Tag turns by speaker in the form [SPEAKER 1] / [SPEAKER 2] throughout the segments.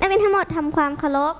[SPEAKER 1] เรียนทั้งหมดทำความเคารพ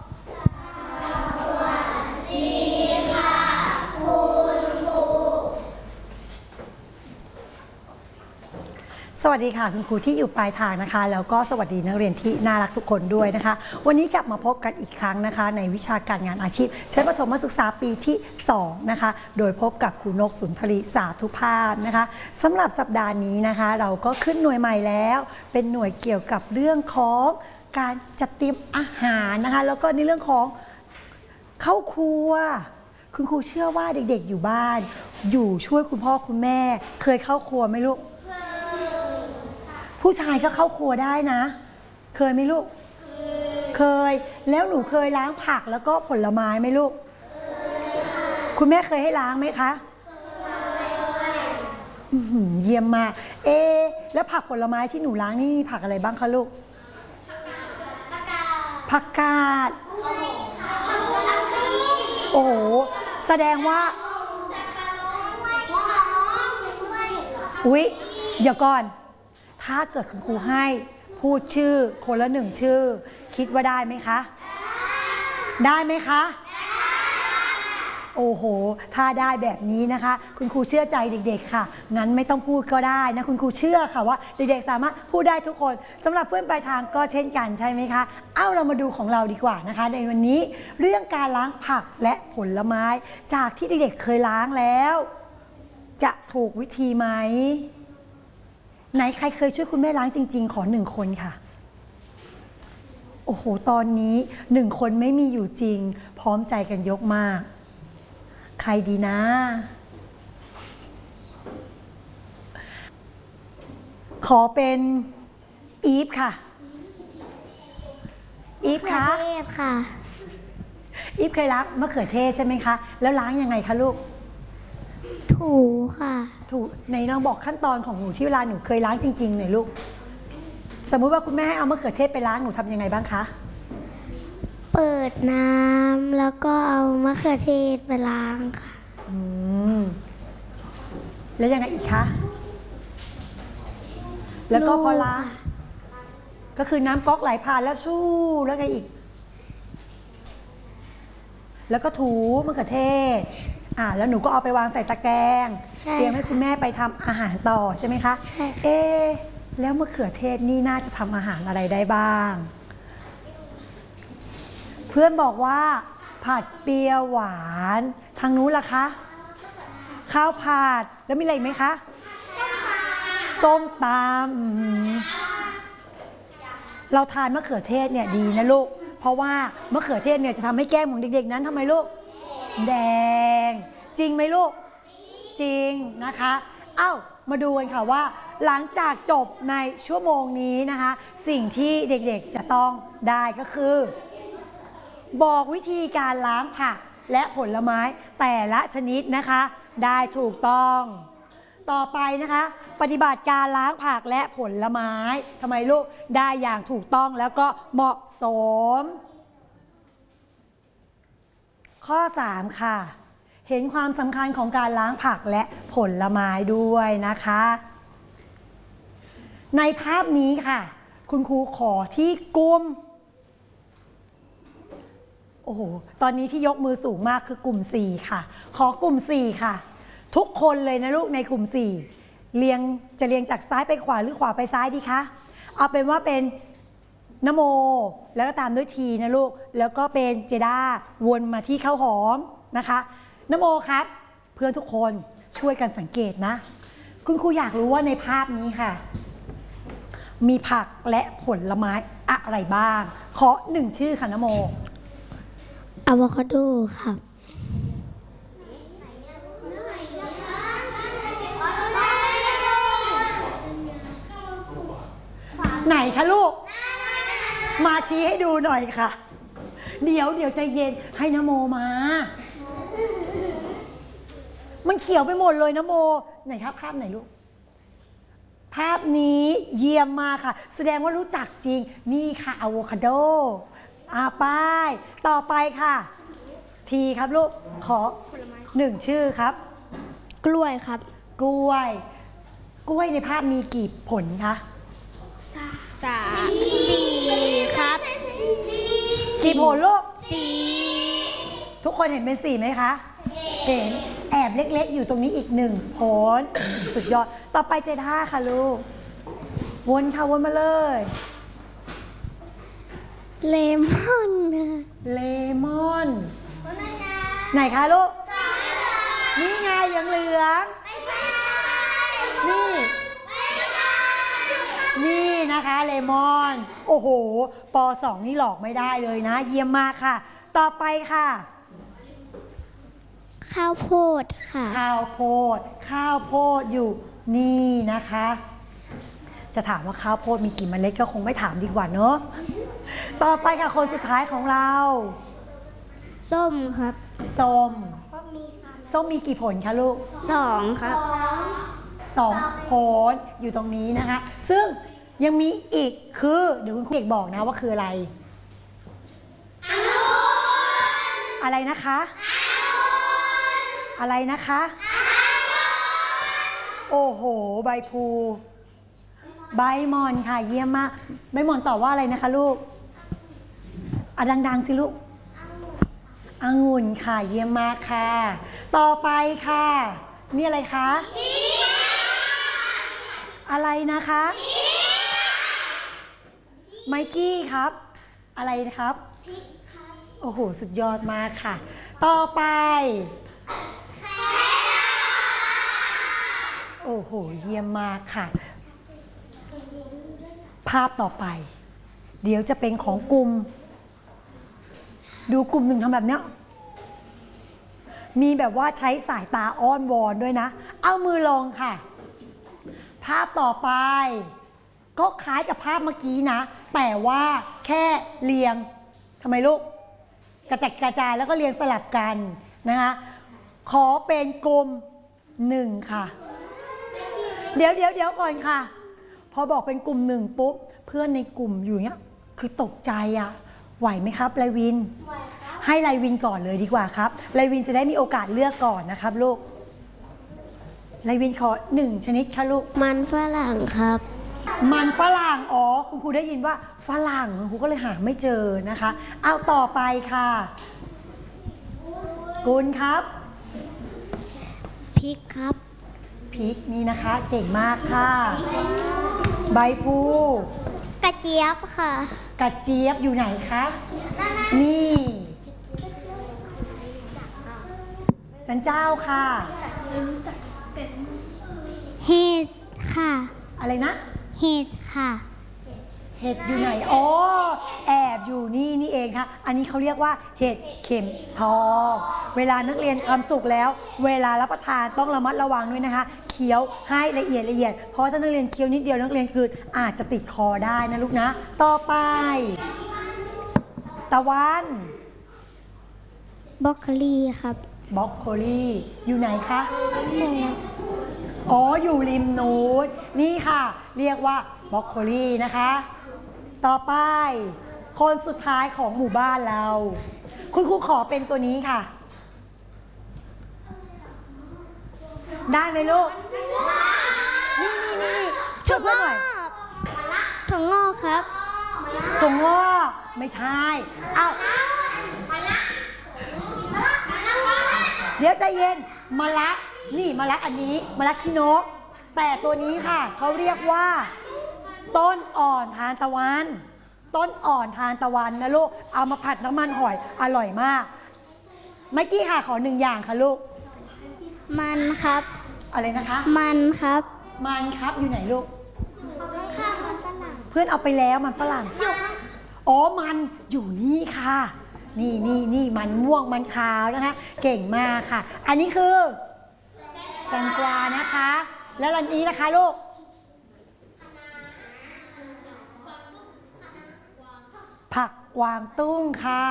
[SPEAKER 2] สวัสดีค่ะคุณครูที่อยู่ปลายทางนะคะแล้วก็สวัสดีนักเรียนที่น่ารักทุกคนด้วยนะคะวันนี้กลับมาพบกันอีกครั้งนะคะในวิชาการงานอาชีพชั้นประถมศึกษาปีที่2นะคะโดยพบกับครูนกสุนทรีสาธุภาพนะคะสำหรับสัปดาห์นี้นะคะเราก็ขึ้นหน่วยใหม่แล้วเป็นหน่วยเกี่ยวกับเรื่องของการจัดเตรียมอาหารนะคะแล้วก็ในเรื่องของเข้าครัวคุณครูเชื่อว่าเด็กๆอยู่บ้านอยู่ช่วยคุณพ่อคุณแม่เคยเข้าครัวไหมลูกผู้ชายก็เข้าครัวได้นะเคยไหมลูกเคยแล้วหนูเคยล้างผักแล้วก็ผลไม้ไหมลูกคุณแม่เคยให้ล้างไหมคะเยี่ยมมากแล้วผักผลไม้ที่หนูล้างนี่มีผักอะไรบ้างคะลูกผักกาดโอ้โหแสดงว่าอุ๊ยเดี๋ยวก่อนถ้าเกิดคุณครูให้พูดชื่อคนละ1ชื่อคิดว่าได้ไหมคะได้ไหมคะโอ้โหถ้าได้แบบนี้นะคะคุณครูเชื่อใจเด็กๆค่ะงั้นไม่ต้องพูดก็ได้นะคุณครูเชื่อค่ะว่าเด็กๆสามารถพูดได้ทุกคนสำหรับเพื่อนปลายทางก็เช่นกันใช่ไหมคะเรามาดูของเราดีกว่านะคะในวันนี้เรื่องการล้างผักและผลไม้จากที่เด็กๆเคยล้างแล้วจะถูกวิธีไหมไหนใครเคยช่วยคุณแม่ล้างจริงๆขอ1คนค่ะโอ้โหตอนนี้1คนไม่มีอยู่จริงพร้อมใจกันยกมากใครดีนะขอเป็นอีฟค่ะอีฟคะ
[SPEAKER 1] ค่ะ
[SPEAKER 2] อีฟเคยล้างมะเขือเทศใช่ไหมคะแล้วล้างยังไงคะลูก
[SPEAKER 1] ถูค่ะ
[SPEAKER 2] ถูในลองบอกขั้นตอนของหนูที่เวลาหนูเคยล้างจริงๆหน่อยลูกสมมุติว่าคุณแม่ให้เอามะเขือเทศไปล้างหนูทำยังไงบ้างคะ
[SPEAKER 1] เปิดน้ำแล้วก็เอามะเขือเทศไปล้างค่ะ
[SPEAKER 2] แล้วยังไงอีกคะแล้วก็พอล้างก็คือน้ำก๊อกไหลผ่านแล้วชู่แล้วไงอีกแล้วก็ถูมะเขือเทศแล้วหนูก็เอาไปวางใส่ตะแกรงเตรียมให้คุณแม่ไปทำอาหารต่อใช่ไหมคะแล้วมะเขือเทศนี่น่าจะทำอาหารอะไรได้บ้างเพื่อนบอกว่าผัดเปรี้ยวหวานทางนู้นล่ะคะข้าวผัดแล้วมีอะไรอีกไหมคะส้มตำเราทานมะเขือเทศเนี่ยดีนะลูกเพราะว่ามะเขือเทศเนี่ยจะทำให้แก้มของเด็กๆนั้นทำไมลูกแดงจริงไหมลูกจริงนะคะมาดูกันค่ะว่าหลังจากจบในชั่วโมงนี้นะคะสิ่งที่เด็กๆจะต้องได้ก็คือบอกวิธีการล้างผักและผลไม้แต่ละชนิดนะคะได้ถูกต้องต่อไปนะคะปฏิบัติการล้างผักและผลไม้ทำไมลูกได้อย่างถูกต้องแล้วก็เหมาะสมข้อ3ค่ะเห็นความสำคัญของการล้างผักและผลไม้ด้วยนะคะในภาพนี้ค่ะคุณครูขอที่กลุ่มโอ้โหตอนนี้ที่ยกมือสูงมากคือกลุ่ม4ค่ะขอกลุ่ม4ค่ะทุกคนเลยนะลูกในกลุ่ม4เรียงจากซ้ายไปขวาหรือขวาไปซ้ายดีคะเอาเป็นว่าเป็นนโมแล้วก็ตามด้วยทีนะลูกแล้วก็เป็นเจด้าวนมาที่ข้าวหอมนะคะนโมครับเพื่อนทุกคนช่วยกันสังเกตนะคุณครูอยากรู้ว่าในภาพนี้ค่ะมีผักและผลไม้อะไรบ้างขอ1ชื่อค่ะนโม
[SPEAKER 1] อะโวคาโดครับ
[SPEAKER 2] ไหนคะลูกมาชี้ให้ดูหน่อยค่ะเดี๋ยวใจเย็นให้นโมมามันเขียวไปหมดเลยนโมไหนครับภาพไหนลูกภาพนี้เยี่ยมมากค่ะแสดงว่ารู้จักจริงนี่ค่ะอะโวคาโดป้ายต่อไปค่ะทีครับลูกขอ1ชื่อครับ
[SPEAKER 1] กล้วยครับ
[SPEAKER 2] กล้วยในภาพมีกี่ผลคะ
[SPEAKER 1] 4ครับ
[SPEAKER 2] กี่ผลลูก
[SPEAKER 1] สี่
[SPEAKER 2] ทุกคนเห็นเป็น4ไหมคะ เห็นแอบเล็กๆอยู่ตรงนี้อีก1ผล สุดยอด ต่อไปเจด้าค่ะลูก วนค่ะวนมาเลย
[SPEAKER 1] เลมอน
[SPEAKER 2] เลมอน ไหนคะลูก นี่ไงเหลืองๆนี่ นี่นะคะเลมอน โอ้โหป.2 นี่หลอกไม่ได้เลยนะ เยี่ยมมากค่ะ ต่อไปค่ะ
[SPEAKER 1] ข้าวโพดค่ะ
[SPEAKER 2] ข้าวโพด ข้าวโพดอยู่นี่นะคะ จะถามว่าข้าวโพดมีกี่เมล็ดก็คงไม่ถามดีกว่าเนอะต่อไปค่ะคนสุดท้ายของเรา
[SPEAKER 1] ส้มครับ
[SPEAKER 2] ส้ม ส้มมีกี่ผลคะลูก
[SPEAKER 1] 2 ครับ
[SPEAKER 2] 2 ผลอยู่ตรงนี้นะคะ ซึ่งยังมีอีกคือเดี๋ยวคุณครูเอกบอกนะว่าคืออะไร อะไรนะคะ อะไรนะคะ โอ้โห ใบพลูใบหม่อนค่ะเยี่ยมมากใบหม่อนตอบว่าอะไรนะคะลูกอ่ะดังๆสิลูกองุ่นค่ะเยี่ยมมากค่ะ ต่อไปค่ะนี่อะไรคะอะไรนะคะไมกี้ครับ อะไรนะครับโอ้โหสุดยอดมากค่ะ ต่อไปโอ้โหเยี่ยมมากค่ะ ภาพต่อไปเดี๋ยวจะเป็นของกลุ่มดูกลุ่มหนึ่งทำแบบเนี้ยมีแบบว่าใช้สายตาอ้อนวอนด้วยนะเอามือลงค่ะภาพต่อไปก็คล้ายกับภาพเมื่อกี้นะแต่ว่าแค่เรียงทำไมลูกกระจัดกระจายแล้วก็เรียงสลับกันนะคะขอเป็นกลุ่ม1ค่ะเดี๋ยวก่อนค่ะพอบอกเป็นกลุ่ม1ปุ๊บเพื่อนในกลุ่มอยู่เนี้ยคือตกใจอะไหวไหมครับไลวินไหวครับให้ไลวินก่อนเลยดีกว่าครับไลวินจะได้มีโอกาสเลือกก่อนนะครับลูกไลวินขอ1ชนิดค่ะลูก
[SPEAKER 1] มันฝรั่งครับ
[SPEAKER 2] มันฝรั่งอ๋อคุณครูได้ยินว่าฝรั่งคุณครูก็เลยหาไม่เจอนะคะเอาต่อไปค่ะกุลครับ
[SPEAKER 1] พริกครับ
[SPEAKER 2] พริกนี่นะคะเก่งมากค่ะใบพลู
[SPEAKER 1] กระเจี๊ยบค่ะ
[SPEAKER 2] กระเจี๊ยบอยู่ไหนคะนี่จันเจ้าค่ะ
[SPEAKER 1] เห็ดค่ะ
[SPEAKER 2] อะไรนะ
[SPEAKER 1] เห็ดค่ะ
[SPEAKER 2] เห็ดอยู่ไหนอ๋อแอบอยู่นี่เองค่ะอันนี้เขาเรียกว่าเห็ดเข็มทองเวลานักเรียนทำสุกแล้วเวลารับประทานต้องระมัดระวังด้วยนะคะเคี้ยวให้ละเอียดเพราะถ้านักเรียนเคี้ยวนิดเดียวนักเรียนคืออาจจะติดคอได้นะลูกนะต่อไปตะวัน
[SPEAKER 1] บรอกโคลีครับ
[SPEAKER 2] บรอกโคลีอยู่ไหนคะอ๋ออยู่ริมนู้นนี่ค่ะเรียกว่าบรอกโคลีนะคะต่อไปคนสุดท้ายของหมู่บ้านเราคุณครูขอเป็นตัวนี้ค่ะได้ไหมลูกนี่
[SPEAKER 1] ถั่วงอกถั่วงอกครับ
[SPEAKER 2] ถั่วงอกไม่ใช่อ้าวเดี๋ยวใจเย็นมะละนี่มะละอันนี้มะละขี้นกแต่ตัวนี้ค่ะเขาเรียกว่าต้นอ่อนทานตะวันต้นอ่อนทานตะวันนะลูกเอามาผัดน้ำมันหอยอร่อยมากเมื่อกี้ค่ะขอ1อย่างค่ะลูก
[SPEAKER 1] มันครับ
[SPEAKER 2] อะไรนะคะ
[SPEAKER 1] มันครับ
[SPEAKER 2] มันครับอยู่ไหนลูก
[SPEAKER 1] ข้างๆมันฝรั่ง
[SPEAKER 2] เพื่อนเอาไปแล้วมันฝรั่ง
[SPEAKER 1] อยู่ข้าง
[SPEAKER 2] อ๋อมันอยู่นี่ค่ะนี่มันม่วงมันขาวนะคะเก่งมากค่ะอันนี้คือแตงกวานะคะแล้วอันนี้นะคะลูกผักกวางตุ้งค่ะ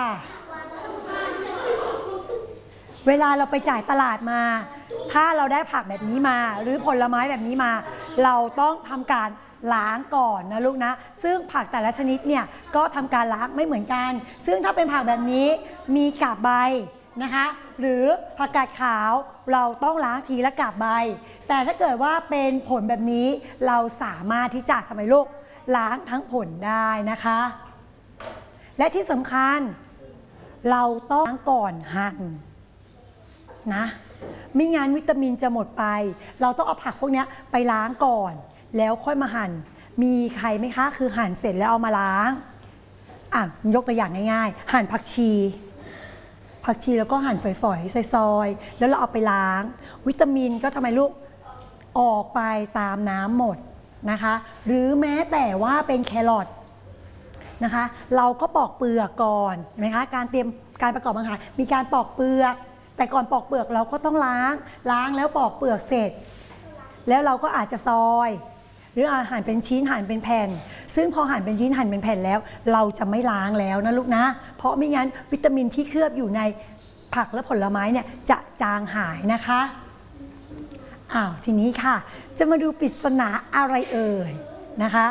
[SPEAKER 2] เวลาเราไปจ่ายตลาดมาถ้าเราได้ผักแบบนี้มาหรือผลไม้แบบนี้มาเราต้องทำการล้างก่อนนะลูกนะซึ่งผักแต่ละชนิดเนี่ยก็ทำการล้างไม่เหมือนกันซึ่งถ้าเป็นผักแบบนี้มีกาบใบนะคะหรือผักกาดขาวเราต้องล้างทีละกาบใบแต่ถ้าเกิดว่าเป็นผลแบบนี้เราสามารถที่จะทำไมลูกล้างทั้งผลได้นะคะและที่สำคัญเราต้องล้างก่อนหั่นนะไม่งั้นวิตามินจะหมดไปเราต้องเอาผักพวกนี้ไปล้างก่อนแล้วค่อยมาหั่นมีใครไหมคะคือหั่นเสร็จแล้วเอามาล้างยกตัวอย่างง่ายๆหั่นผักชีแล้วก็หั่นฝอยๆซอยๆแล้วเราเอาไปล้างวิตามินก็ทำไมลูกออกไปตามน้ำหมดนะคะหรือแม้แต่ว่าเป็นแครอทนะคะเราก็ปอกเปลือกก่อนเห็นไหมคะการประกอบอาหารมีการปอกเปลือกแต่ก่อนปอกเปลือกเราก็ต้องล้างแล้วปอกเปลือกเสร็จแล้วเราก็อาจจะซอยหรือหั่นเป็นชิ้นหั่นเป็นแผ่นซึ่งพอหั่นเป็นชิ้นหั่นเป็นแผ่นแล้วเราจะไม่ล้างแล้วนะลูกนะเพราะไม่งั้นวิตามินที่เคลือบอยู่ในผักและผลไม้เนี่ยจะจางหายนะคะทีนี้ค่ะจะมาดูปริศนาอะไรเอ่ยนะคะ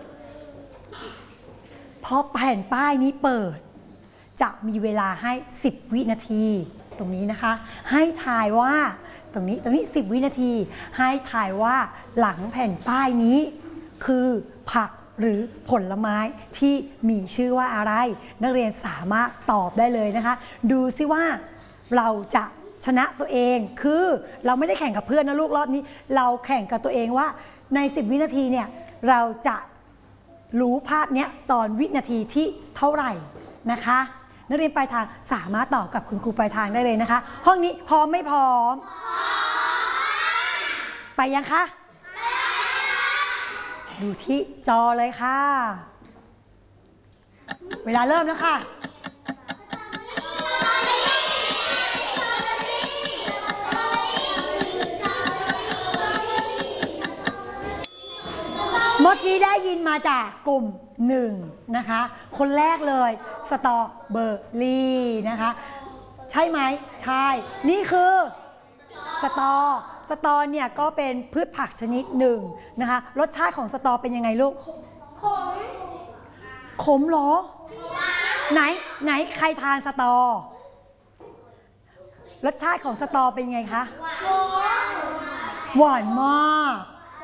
[SPEAKER 2] พอแผ่นป้ายนี้เปิดจะมีเวลาให้10วินาทีตรงนี้นะคะให้ทายว่าตรงนี้10วินาทีให้ทายว่าหลังแผ่นป้ายนี้คือผักหรือผลไม้ที่มีชื่อว่าอะไรนักเรียนสามารถตอบได้เลยนะคะดูซิว่าเราจะชนะตัวเองคือเราไม่ได้แข่งกับเพื่อนนะลูกรอบนี้เราแข่งกับตัวเองว่าใน10วินาทีเนี่ยเราจะรู้ภาพนี้ตอนวินาทีที่เท่าไหร่นะคะนักเรียนปลายทางสามารถตอบกับคุณครูปลายทางได้เลยนะคะห้องนี้พร้อมไม่พร้อมไปยังคะดูที่จอเลยค่ะเวลาเริ่มแล้วค่ะเมื่อกี้ได้ยินมาจากกลุ่ม1นะคะคนแรกเลยสตรอเบอร์รี่นะคะใช่ไหมใช่นี่คือสตรอเนี่ยก็เป็นพืชผักชนิดหนึ่งนะคะรสชาติของสตรอเป็นยังไงลูกขมเหรอไหนใครทานสตรอรสชาติของสตรอเป็นไงคะหวานมาก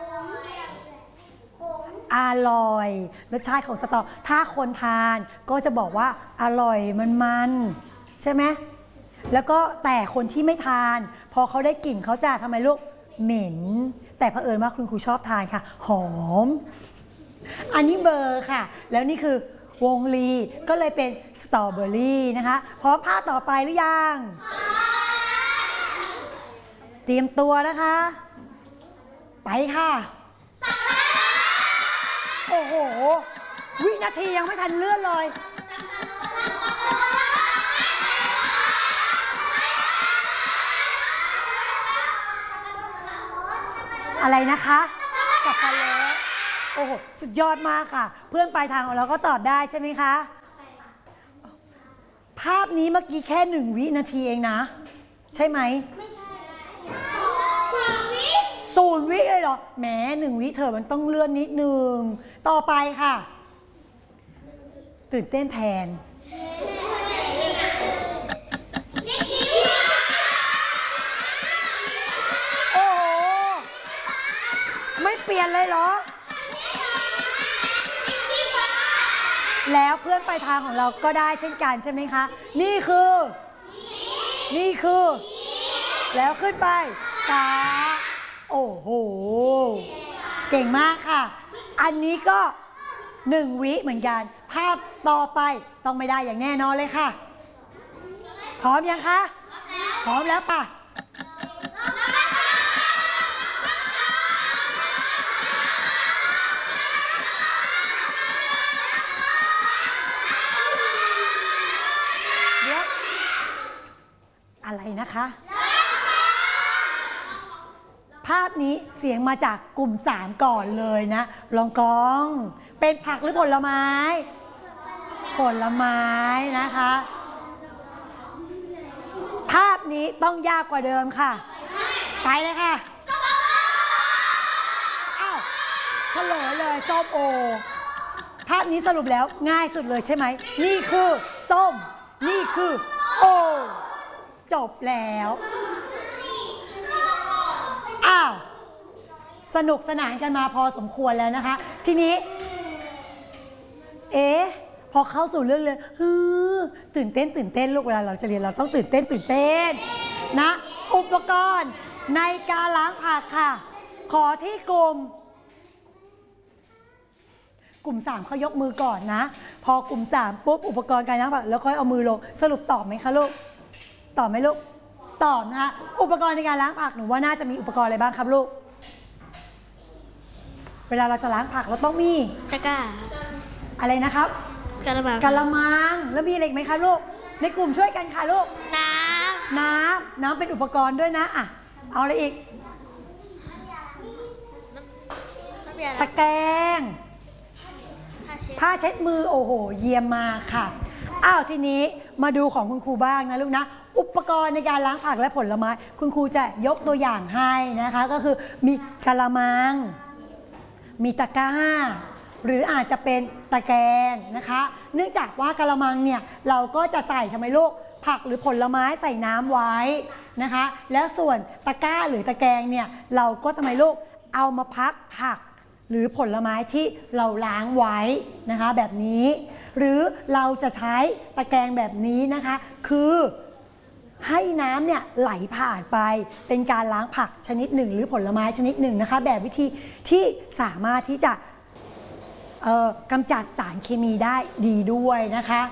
[SPEAKER 2] อร่อยรสชาติของสตอถ้าคนทานก็จะบอกว่าอร่อยมันใช่ไหมแล้วก็แต่คนที่ไม่ทานพอเขาได้กลิ่นเขาจะทำไมลูกเหม็นแต่เผอิญว่าคุณครูชอบทานค่ะหอมอันนี้เบอร์ค่ะแล้วนี่คือวงลีก็เลยเป็นสตรอเบอรี่นะคะพร้อมภาพต่อไปหรือยังเตรียมตัวนะคะไปค่ะโอ้โหวินาทียังไม่ทันเลื่อนเลยอะไรนะคะสับปะรดโอ้โหสุดยอดมากค่ะเพื่อนปลายทางของเราก็ตอบได้ใช่ไหมคะภาพนี้เมื่อกี้แค่1วินาทีเองนะใช่ไหมไม่ใช่0 วิเลยเหรอแหม1 วิเธอมันต้องเลื่อนนิดนึงต่อไปค่ะตื่นเต้นแทนโอ้โหไม่เปลี่ยนเลยเหรอแล้วเพื่อนปลายทางของเราก็ได้เช่นกันใช่ไหมคะนี่คือแล้วขึ้นไปตาโอ้โหเก่งมากค่ะอันนี้ก็1 วิเหมือนกันภาพต่อไปต้องไม่ได้อย่างแน่นอนเลยค่ะพร้อมยังคะพร้อมแล้วป่ะเดี๋ยวอะไรนะคะภาพนี้เสียงมาจากกลุ่ม3ก่อนเลยนะลองกองเป็นผักหรือผลไม้นะคะภาพนี้ต้องยากกว่าเดิมค่ะไปเลยค่ะอ้าวเฉลยเลยส้มโอภาพนี้สรุปแล้วง่ายสุดเลยใช่ไหมนี่คือส้มนี่คือโอจบแล้วอ้าวสนุกสนานกันมาพอสมควรแล้วนะคะทีนี้พอเข้าสู่เรื่องเลยตื่นเต้นลูกเวลาเราจะเรียนเราต้องตื่นเต้นนะอุปกรณ์ในการล้างผักค่ะขอที่กลุ่ม3เขายกมือก่อนนะพอกลุ่ม3ปุ๊บอุปกรณ์การล้างผักแล้วค่อยเอามือลงสรุปตอบไหมคะลูกตอบไหมลูกตอบนะคะอุปกรณ์ในการล้างผักหนูว่าน่าจะมีอุปกรณ์อะไรบ้างครับลูกเวลาเราจะล้างผักเราต้องมี
[SPEAKER 1] ตะกร้า
[SPEAKER 2] อะไรนะครับ
[SPEAKER 1] กะละมัง
[SPEAKER 2] แล้วมีอะไรอีกไหมคะลูกในกลุ่มช่วยกันค่ะลูกน้ำเป็นอุปกรณ์ด้วยนะอ่ะเอาอะไรอีกตะแกรงผ้าเช็ดมือโอ้โหเยี่ยมมากค่ะอ้าวทีนี้มาดูของคุณครูบ้างนะลูกนะอุปกรณ์ในการล้างผักและผลไม้คุณครูจะยกตัวอย่างให้นะคะก็คือมีกะละมังมีตะกร้าหรืออาจจะเป็นตะแกรงนะคะเนื่องจากว่ากะละมังเนี่ยเราก็จะใส่ทำไมลูกผักหรือผลไม้ใส่น้ำไว้นะคะแล้วส่วนตะกร้าหรือตะแกรงเนี่ยเราก็ทำไมลูกเอามาพักผักหรือผลไม้ที่เราล้างไว้นะคะแบบนี้หรือเราจะใช้ตะแกรงแบบนี้นะคะคือให้น้ำเนี่ยไหลผ่านไปเป็นการล้างผักชนิดหนึ่งหรือผลไม้ชนิดหนึ่งนะคะแบบวิธีที่สามารถที่จะกำจัดสารเคมีได้ดีด้วยนะคะ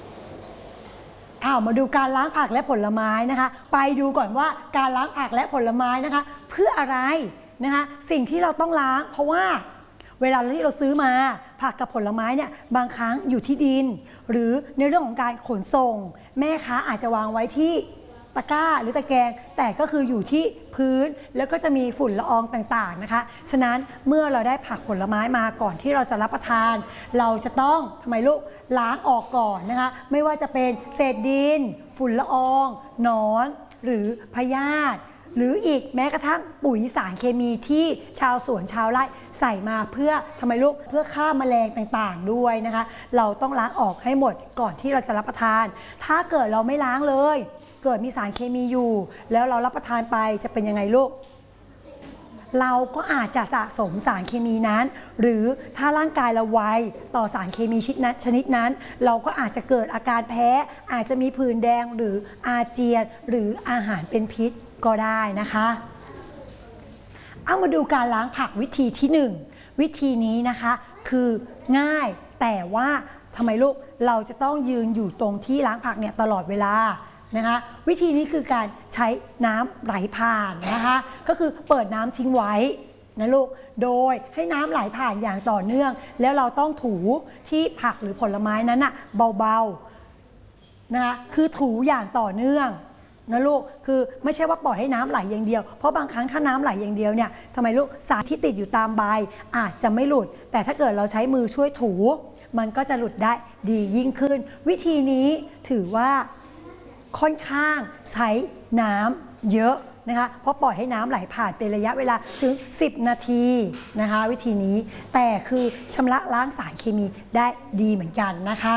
[SPEAKER 2] มาดูการล้างผักและผลไม้นะคะไปดูก่อนว่าการล้างผักและผลไม้นะคะเพื่ออะไรนะคะสิ่งที่เราต้องล้างเพราะว่าเวลาที่เราซื้อมาผักกับผลไม้เนี่ยบางครั้งอยู่ที่ดินหรือในเรื่องของการขนส่งแม่ค้าอาจจะวางไว้ที่ตะกร้าหรือตะแกรงแต่ก็คืออยู่ที่พื้นแล้วก็จะมีฝุ่นละอองต่างๆนะคะฉะนั้นเมื่อเราได้ผักผลไม้มาก่อนที่เราจะรับประทานเราจะต้องทำไมลูกล้างออกก่อนนะคะไม่ว่าจะเป็นเศษดินฝุ่นละอองหนอนหรือพยาธิหรืออีกแม้กระทั่งปุ๋ยสารเคมีที่ชาวสวนชาวไร่ใส่มาเพื่อทำไมลูกเพื่อฆ่าแมลงต่างๆด้วยนะคะเราต้องล้างออกให้หมดก่อนที่เราจะรับประทานถ้าเกิดเราไม่ล้างเลยเกิดมีสารเคมีอยู่แล้วเรารับประทานไปจะเป็นยังไงลูกเราก็อาจจะสะสมสารเคมีนั้นหรือถ้าร่างกายเราไวต่อสารเคมีชนิดนั้นเราก็อาจจะเกิดอาการแพ้อาจจะมีผื่นแดงหรืออาเจียนหรืออาหารเป็นพิษก็ได้นะคะเอามาดูการล้างผักวิธีที่1วิธีนี้นะคะคือง่ายแต่ว่าทำไมลูกเราจะต้องยืนอยู่ตรงที่ล้างผักเนี่ยตลอดเวลานะคะวิธีนี้คือการใช้น้ำไหลผ่านนะคะก็คือเปิดน้ำทิ้งไว้นะลูกโดยให้น้ำไหลผ่านอย่างต่อเนื่องแล้วเราต้องถูที่ผักหรือผลไม้นั้นอะเบาๆนะคะคือถูอย่างต่อเนื่องนะลูกคือไม่ใช่ว่าปล่อยให้น้ำไหลอย่างเดียวเพราะบางครั้งถ้าน้ำไหลอย่างเดียวเนี่ยทำไมลูกสารที่ติดอยู่ตามใบอาจจะไม่หลุดแต่ถ้าเกิดเราใช้มือช่วยถูมันก็จะหลุดได้ดียิ่งขึ้นวิธีนี้ถือว่าค่อนข้างใช้น้ำเยอะนะคะเพราะปล่อยให้น้ำไหลผ่านเป็นระยะเวลาถึง10นาทีนะคะวิธีนี้แต่คือชำระล้างสารเคมีได้ดีเหมือนกันนะคะ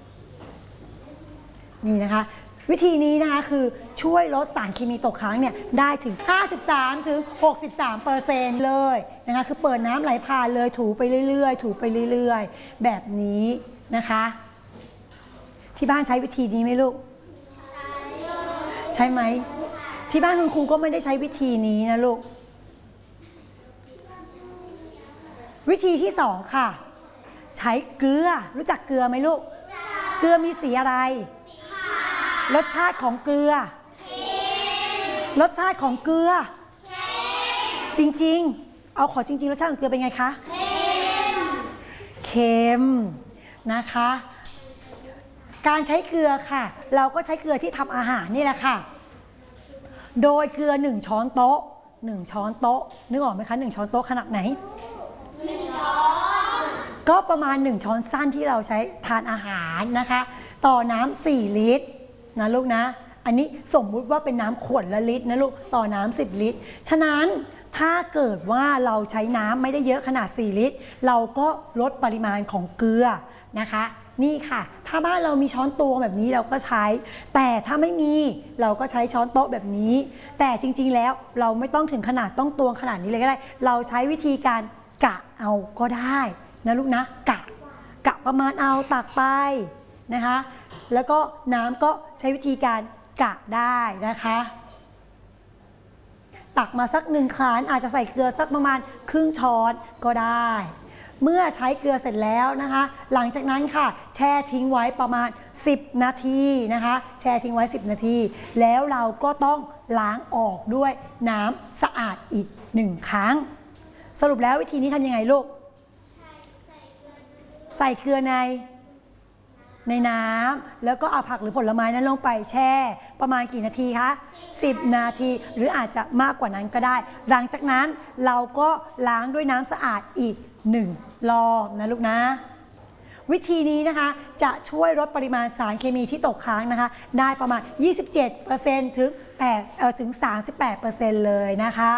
[SPEAKER 2] นี่นะคะวิธีนี้นะคะคือช่วยลดสารเคมีตกค้างเนี่ยได้ถึง 53-63% เลยนะคะคือเปิดน้ำไหลผ่านเลยถูไปเรื่อยๆถูไปเรื่อยๆแบบนี้นะคะที่บ้านใช้วิธีนี้ไหมลูกใช่ไหมที่บ้านคุณครูก็ไม่ได้ใช้วิธีนี้นะลูกวิธีที่2ค่ะใช้เกลือรู้จักเกลือไหมลูกเกลือมีสีอะไรรสชาติของเกลือรสชาติของเกลือจริงๆเอาขอจริงๆรสชาติของเกลือเป็นไงคะเค็มนะคะการใช้เกลือค่ะเราก็ใช้เกลือที่ทำอาหารนี่แหละค่ะโดยเกลือ1ช้อนโต๊ะ1ช้อนโต๊ะนึกออกไหมคะ1ช้อนโต๊ะขนาดไหน1ช้อนก็ประมาณ1ช้อนสั้นที่เราใช้ทานอาหารนะคะต่อน้ำ4ลิตรนะลูกนะอันนี้สมมุติว่าเป็นน้ำขวดละลิตรนะลูกต่อน้ำ10ลิตรฉะนั้นถ้าเกิดว่าเราใช้น้ำไม่ได้เยอะขนาด4ลิตรเราก็ลดปริมาณของเกลือนะคะนี่ค่ะถ้าบ้านเรามีช้อนตวงแบบนี้เราก็ใช้แต่ถ้าไม่มีเราก็ใช้ช้อนโต๊ะแบบนี้แต่จริงๆแล้วเราไม่ต้องถึงขนาดต้องตวงขนาดนี้เลยก็ได้เราใช้วิธีการกะเอาก็ได้นะลูกนะกะประมาณเอาตักไปนะคะแล้วก็น้ำก็ใช้วิธีการกะได้นะคะตักมาสัก1 ขันอาจจะใส่เกลือสักประมาณครึ่งช้อนก็ได้เมื่อใช้เกลือเสร็จแล้วนะคะหลังจากนั้นค่ะแช่ทิ้งไว้ประมาณ10 นาทีนะคะแช่ทิ้งไว้10 นาทีแล้วเราก็ต้องล้างออกด้วยน้ำสะอาดอีก1 ครั้งสรุปแล้ววิธีนี้ทำยังไงลูกใส่เกลือในน้ำแล้วก็เอาผักหรือผลไม้นั้นลงไปแช่ประมาณกี่นาทีคะ10 นาทีหรืออาจจะมากกว่านั้นก็ได้หลังจากนั้นเราก็ล้างด้วยน้ำสะอาดอีก1 รอบนะลูกนะวิธีนี้นะคะจะช่วยลดปริมาณสารเคมีที่ตกค้างนะคะได้ประมาณ 27% ถึง 38% เลยนะคะ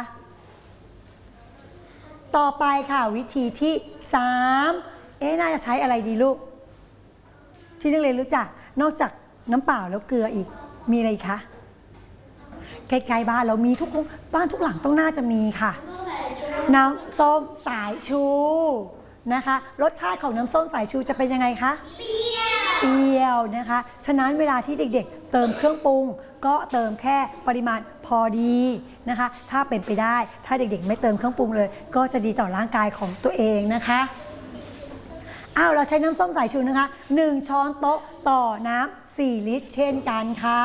[SPEAKER 2] ต่อไปค่ะวิธีที่3น่าจะใช้อะไรดีลูกที่นักเรียนรู้จักนอกจากน้ำเปล่าแล้วเกลืออีกมีอะไรคะใกล้ๆบ้านเรามีทุกบ้านทุกหลังต้องน่าจะมีค่ะน้ำส้มสายชูนะคะรสชาติของน้ำส้มสายชูจะเป็นยังไงคะเปรี้ยวนะคะฉะนั้นเวลาที่เด็กๆเติมเครื่องปรุงก็เติมแค่ปริมาณพอดีนะคะถ้าเป็นไปได้ถ้าเด็กๆไม่เติมเครื่องปรุงเลยก็จะดีต่อร่างกายของตัวเองนะคะเราใช้น้ำส้มสายชูนะคะ1 ช้อนโต๊ะต่อน้ำ4 ลิตรเช่นกันค่ะ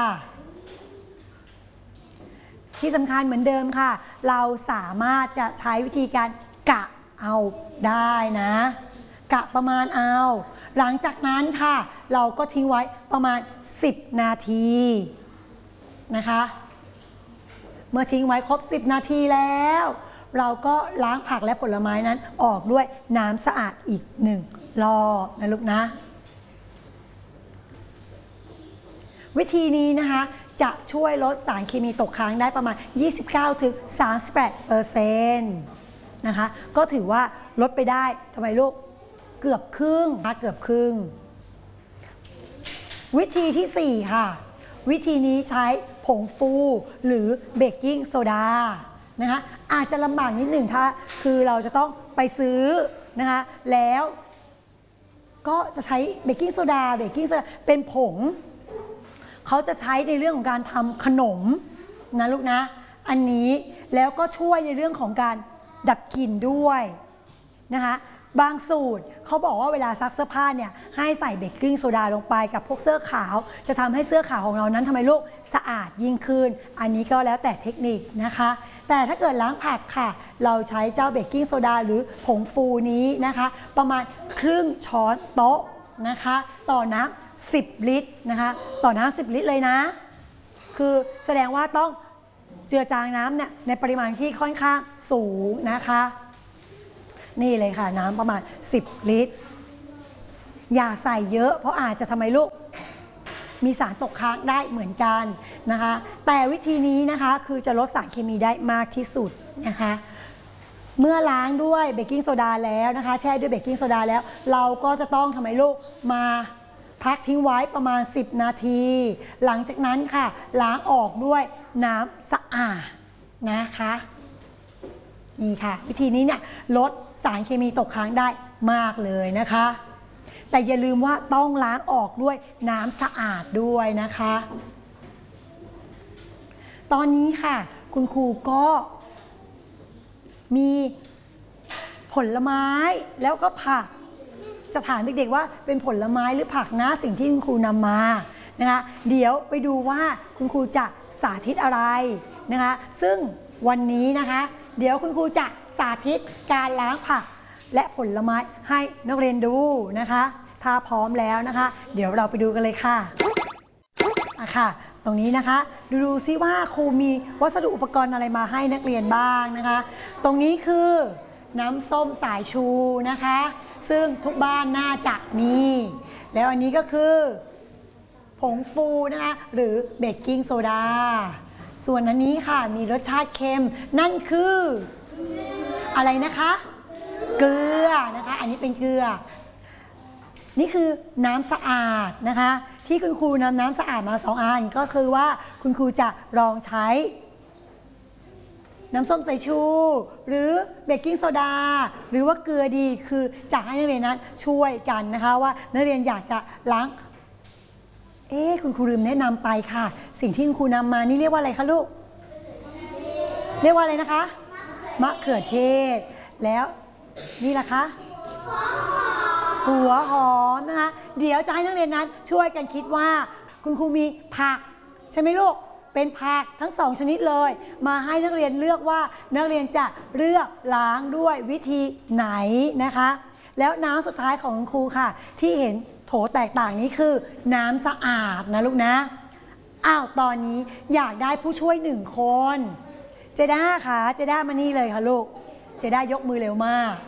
[SPEAKER 2] ที่สำคัญเหมือนเดิมค่ะเราสามารถจะใช้วิธีการกะเอาได้นะกะประมาณเอาหลังจากนั้นค่ะเราก็ทิ้งไว้ประมาณ10 นาทีนะคะเมื่อทิ้งไว้ครบ10 นาทีแล้วเราก็ล้างผักและผลไม้นั้นออกด้วยน้ำสะอาดอีก1 รอบนะลูกนะวิธีนี้นะคะจะช่วยลดสารเคมีตกค้างได้ประมาณ 29-38% นะคะก็ถือว่าลดไปได้ทำไมลูกเกือบครึ่งเกือบครึ่งวิธีที่4ค่ะวิธีนี้ใช้ผงฟูหรือเบกกิ้งโซดานะคะอาจจะลำบากนิดหนึ่งถ้าคือเราจะต้องไปซื้อนะคะแล้วก็จะใช้เบกกิ้งโซดาเป็นผงเขาจะใช้ในเรื่องของการทำขนมนะลูกนะอันนี้แล้วก็ช่วยในเรื่องของการดับกลิ่นด้วยนะคะบางสูตรเขาบอกว่าเวลาซักเสื้อผ้าเนี่ยให้ใส่เบกกิ้งโซดาลงไปกับพวกเสื้อขาวจะทำให้เสื้อขาวของเรานั้นทำไมลูกสะอาดยิ่งขึ้นอันนี้ก็แล้วแต่เทคนิคนะคะแต่ถ้าเกิดล้างผักค่ะเราใช้เจ้าเบกกิ้งโซดาหรือผงฟูนี้นะคะประมาณครึ่งช้อนโต๊ะนะคะต่อน้ำ10 ลิตรนะคะต่อน้ำ10 ลิตรเลยนะคือแสดงว่าต้องเจือจางน้ำเนี่ยในปริมาณที่ค่อนข้างสูงนะคะนี่เลยค่ะน้ำประมาณ10 ลิตรอย่าใส่เยอะเพราะอาจจะทำไมลูกมีสารตกค้างได้เหมือนกันนะคะแต่วิธีนี้นะคะคือจะลดสารเคมีได้มากที่สุดนะคะเมื่อล้างด้วยเบกกิ้งโซดาแล้วนะคะแช่ด้วยเบกกิ้งโซดาแล้วเราก็จะต้องทำไมลูกมาพักทิ้งไว้ประมาณ10 นาทีหลังจากนั้นค่ะล้างออกด้วยน้ำสะอาดนะคะนี่ค่ะวิธีนี้เนี่ยลดสารเคมีตกค้างได้มากเลยนะคะแต่อย่าลืมว่าต้องล้างออกด้วยน้ำสะอาดด้วยนะคะตอนนี้ค่ะคุณครูก็มีผลไม้แล้วก็ผักจะถามเด็กๆว่าเป็นผลไม้หรือผักนะสิ่งที่คุณครูนำมานะคะเดี๋ยวไปดูว่าคุณครูจะสาธิตอะไรนะคะซึ่งวันนี้นะคะเดี๋ยวคุณครูจะสาธิตการล้างผักและผลไม้ให้นักเรียนดูนะคะถ้าพร้อมแล้วนะคะเดี๋ยวเราไปดูกันเลยค่ะค่ะตรงนี้นะคะดูซิว่าครูมีวัสดุอุปกรณ์อะไรมาให้นักเรียนบ้างนะคะตรงนี้คือน้ำส้มสายชูนะคะซึ่งทุกบ้านน่าจะมีแล้วอันนี้ก็คือผงฟูนะคะหรือเบกกิ้งโซดาส่วนอันนี้ค่ะมีรสชาติเค็มนั่นคืออะไรนะคะเกลือนะคะอันนี้เป็นเกลือนี่คือน้ำสะอาดนะคะที่คุณครูนำน้ำสะอาดมา2 อันก็คือว่าคุณครูจะลองใช้น้ำส้มสายชูหรือเบกกิ้งโซดาหรือว่าเกลือดีคือจะให้นักเรียนนั้นช่วยกันนะคะว่านักเรียนอยากจะล้างคุณครูลืมแนะนำไปค่ะสิ่งที่คุณครูนำมานี่เรียกว่าอะไรคะลูกเรียกว่าอะไรนะคะมะเขือเทศแล้วนี่ล่ะคะหัวหอมนะคะเดี๋ยวจะให้นักเรียนนั้นช่วยกันคิดว่าคุณครูมีผักใช่ไหมลูกเป็นผักทั้ง2ชนิดเลยมาให้นักเรียนเลือกว่านักเรียนจะเลือกล้างด้วยวิธีไหนนะคะแล้วน้ำสุดท้ายของคุณครูค่ะที่เห็นโถแตกต่างนี้คือน้ำสะอาดนะลูกนะตอนนี้อยากได้ผู้ช่วย1คนเจด้าค่ะเจด้ามานี่เลยค่ะลูกเจด้ายกมือเร็วมาก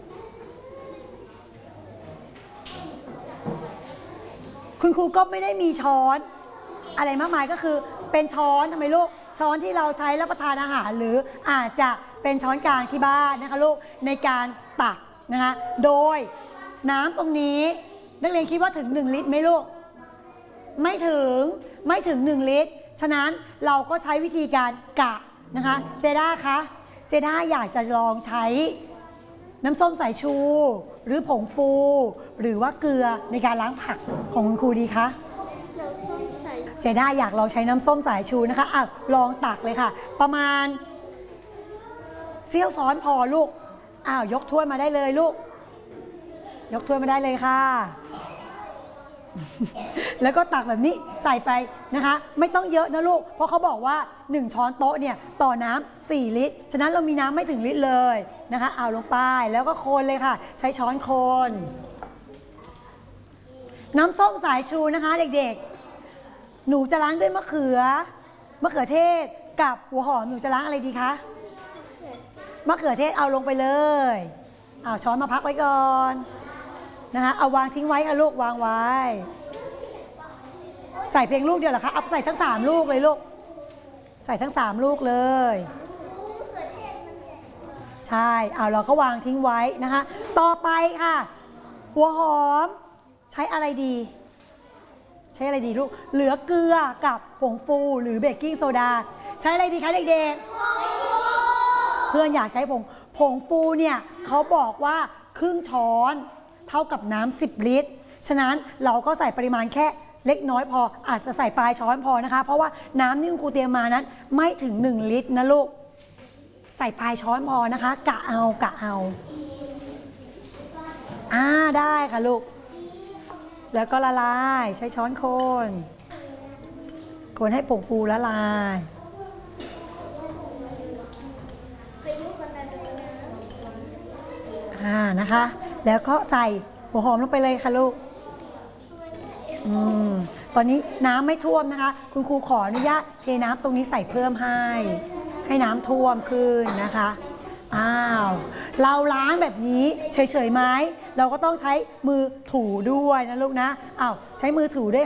[SPEAKER 2] คุณครูก็ไม่ได้มีช้อนอะไรมากมายก็คือเป็นช้อนทำไมลูกช้อนที่เราใช้รับประทานอาหารหรืออาจจะเป็นช้อนกลางที่บ้านนะคะลูกในการตักนะคะโดยน้ำตรงนี้นักเรียนคิดว่าถึง1ลิตรไหมลูกไม่ถึง1ลิตรฉะนั้นเราก็ใช้วิธีการกะนะคะเจด้าคะเจด้าอยากจะลองใช้น้ำส้มสายชูหรือผงฟูหรือว่าเกลือในการล้างผักของคุณครูดีคะเจด้าอยากลองใช้น้ำส้มสายชูนะคะลองตักเลยค่ะประมาณเสี้ยวช้อนพอลูกยกถ้วยมาได้เลยลูกยกถ้วยมาได้เลยค่ะ แล้วก็ตักแบบนี้ใส่ไปนะคะไม่ต้องเยอะนะลูกเพราะเขาบอกว่า1ช้อนโต๊ะเนี่ยต่อน้ำ4ลิตรฉะนั้นเรามีน้ำไม่ถึงลิตรเลยนะคะเอาลงไปแล้วก็คนเลยค่ะใช้ช้อนคนน้ำส้มสายชูนะคะเด็กๆหนูจะล้างด้วยมะเขือเทศกับหัวหอมหนูจะล้างอะไรดีคะมะเขือเทศเอาลงไปเลยช้อนมาพักไว้ก่อนนะคะเอาวางทิ้งไว้ค่ะลูกวางไว้ใส่เพียงลูกเดียวเหรอคะเอาใส่ทั้ง3ลูกเลยลูกใส่ทั้ง3ลูกเลยใช่เราก็วางทิ้งไว้นะคะต่อไปค่ะหัวหอมใช้อะไรดีลูกเหลือเกลือกับผงฟูหรือเบกกิ้งโซดาใช้อะไรดีคะเด็กๆเพื่อนอยากใช้ผงฟูเนี่ยเขาบอกว่าครึ่งช้อนเท่ากับน้ำ10ลิตรฉะนั้นเราก็ใส่ปริมาณแค่เล็กน้อยพออาจจะใส่ปลายช้อนพอนะคะเพราะว่าน้ำที่คุณครูเตรียมมานั้นไม่ถึง1ลิตรนะลูกใส่ปลายช้อนพอนะคะกะเอาได้ค่ะลูกแล้วก็ละลายใช้ช้อนคนให้ผงฟูละลายนะคะแล้วก็ใส่หัวหอมลงไปเลยค่ะลูกตอนนี้น้ำไม่ท่วมนะคะคุณครูขออนุญาตเทน้ำตรงนี้ใส่เพิ่มให้น้ำท่วมขึ้นนะคะเราล้างแบบนี้เฉยๆไหมเราก็ต้องใช้มือถูด้วยนะลูกนะใช้มือถูด้วย